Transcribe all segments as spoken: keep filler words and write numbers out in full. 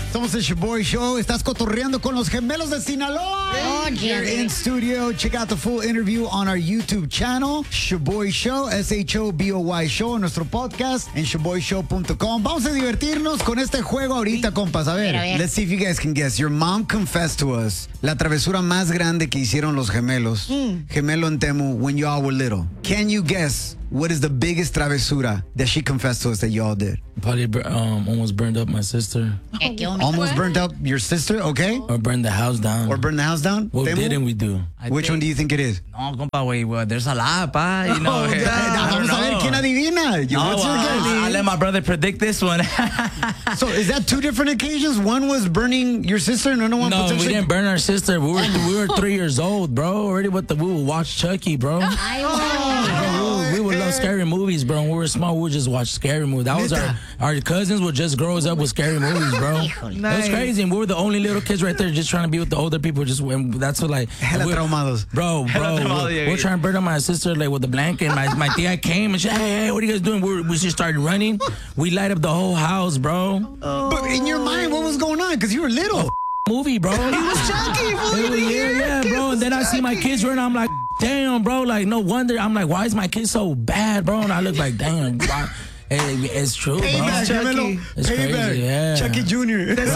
Somos el Shoboy Show. Estás cotorreando con los gemelos de Sinaloa. Oh, Here in studio. Check out the full interview on our YouTube channel, Shoboy Show, S H O B O Y Show, en nuestro podcast en shoboy show punto com. Vamos a divertirnos con este juego ahorita, compas. A ver, Pero, a ver. let's see if you guys can guess. Your mom confessed to us la travesura más grande que hicieron los gemelos. Mm. Gemelo en Temu when you all were little. Can you guess what is the biggest travesura that she confessed to us that y'all did? Probably um, almost burned up my sister. Eh, ¿qué onda? Almost burnt up your sister, okay? Or burned the house down. Or burned the house down? What Temu? didn't we do? I Which think- one do you think it is? No, compa, wait, well, there's a lot, pa. You know, Oh, eh, yeah. I don't Vamos a ver know. quién adivina. You- No, What's your well, guess? I'll, I'll let my brother predict this one. So is that two different occasions? One was burning your sister and another one No, we potentially... didn't burn our sister. We were we were three years old, bro. Already with the we would watch Chucky, bro. Ay, Oh, Bro, we, we would love scary movies, bro. When we were small, we would just watch scary movies. That was our our cousins would just grow us up with scary movies, bro. That was crazy, and we were the only little kids right there, just trying to be with the older people. Just and that's what like, Hella we're- traumados. bro, bro. traumados, we're, yeah, we're trying to burn up my sister like with the blanket. My my tia came and she, hey, hey, what are you guys doing? We, we just started running. We light up the whole house, bro. But in your mind, what was going on? Because you were little. Movie, bro. He was Chucky, fool. Yeah, yeah, yeah, bro. And then I see my kids running. I'm like, damn, bro. Like, no wonder. I'm like, why is my kid so bad, bro? And I look like, damn, why? Hey, it's true, bro. Payback, gemelo. It's Payback. crazy, yeah. Chucky Junior Bro.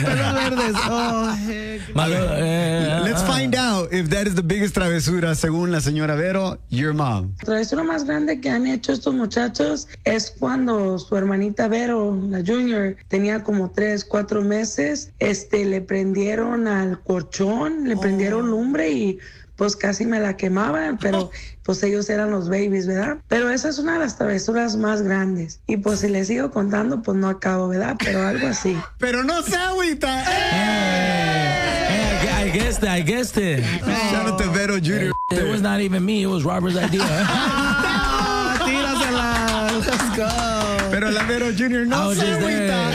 Oh, heck. My little- eh, Let's uh, find out if that is the biggest travesura, según la señora Vero, your mom. La travesura más grande que han hecho estos muchachos es cuando su hermanita Vero, la Junior, tenía como tres, cuatro meses. Este, le prendieron al colchón, le prendieron lumbre y pues casi me la quemaban, pero pues ellos eran los babies, ¿verdad? Pero esa es una de las travesuras más grandes. Y pues si les sigo contando, pues no acabo, ¿verdad? Pero algo así. Pero no se agüita. Hey, I, I guessed it. I guessed it. Shout out to Vero Junior It was not even me. It was Robert's idea. Tírasela. Let's go. Pero la Vero Junior I no was se just there. agüita.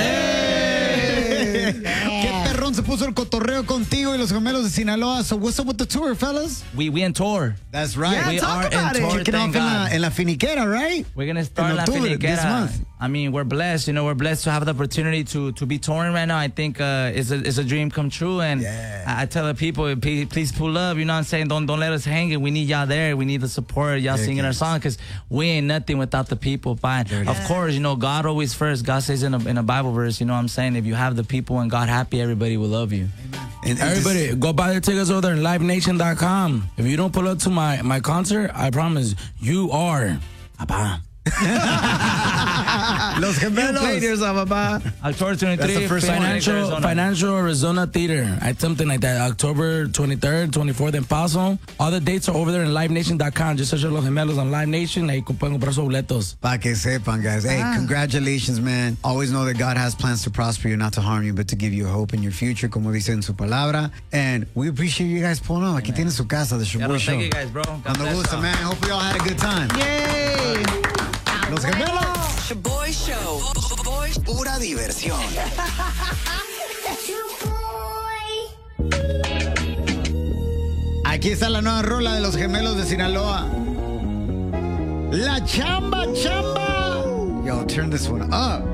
Qué perrón se puso el cotorreo contigo y los gemelos de Sinaloa. So what's up with the tour, fellas? we we in tour. That's right. Yeah, we talk are about in it. tour. Kicking off Thank en la, God. en la finiquera, right? We're gonna start En La octubre, this Finiquera. month. I mean, we're blessed. You know, we're blessed to have the opportunity to to be touring right now. I think uh, it's a it's a dream come true. And Yeah. I, I tell the people, please, please pull up. You know what I'm saying? Don't don't let us hang it. We need y'all there. We need the support. Y'all Heck singing our yes. song because we ain't nothing without the people. Fine. Of course, you know, God always first. God says in a, in a Bible verse, you know what I'm saying? If you have the people and God happy, everybody will love you. And- and Everybody, this- go buy the tickets over there at live nation dot com. If you don't pull up to my, my concert, I promise you are. Apa. Los Play gemelos. yourself, papá. October twenty-third, That's the first Financial Financial Arizona Theater. I something like that. October twenty-third, twenty-fourth in Paso. All the dates are over there in live nation dot com. Just search Los Gemelos on Live Nation. Ahí pueden comprar sus boletos. Pa' que sepan, guys. Hey, congratulations, man. Always know that God has plans to prosper you, not to harm you, but to give you hope in your future, como dice en su palabra. And we appreciate you guys pulling up. Aquí tiene su casa, the Shoboy Show. Thank you guys, bro. God Cuando bless gusta, y'all. man. Hope we all had a good time. Yay. Los gemelos. Shoboy Show. Pura diversión. Aquí está la nueva rola de los gemelos de Sinaloa. La chamba, chamba. Yo, turn this one up.